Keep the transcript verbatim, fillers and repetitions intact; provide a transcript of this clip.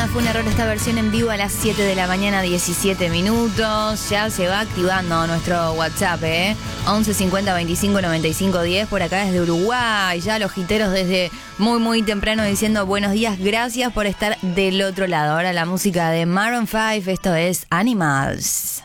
nada, fue un error esta versión en vivo a las siete de la mañana, diecisiete minutos. Ya se va activando nuestro WhatsApp, ¿eh? once cincuenta veinticinco noventa y cinco diez, por acá desde Uruguay. Ya los jiteros desde muy, muy temprano diciendo buenos días, gracias por estar del otro lado. Ahora la música de Maroon cinco, esto es Animals.